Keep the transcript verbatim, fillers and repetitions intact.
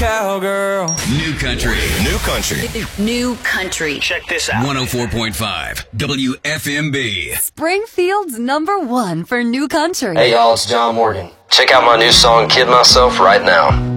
cowgirl. New country. New country. New country. Check this out. one oh four point five W F M B. Springfield's number one for new country. Hey y'all, it's John Morgan. Check out my new song, Kid Myself, right now.